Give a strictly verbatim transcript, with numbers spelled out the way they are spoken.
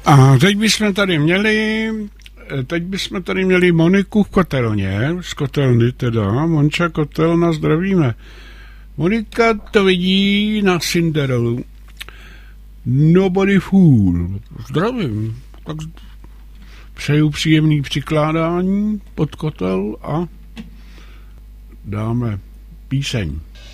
A teď bychom tady měli, teď bychom tady měli Moniku v Kotelně, z Kotelny teda, Monča Kotelna, zdravíme. Monika to vidí na Cinderelu. Nobody fool. Zdravím. Tak přeju příjemný přikládání pod kotel a dáme píseň.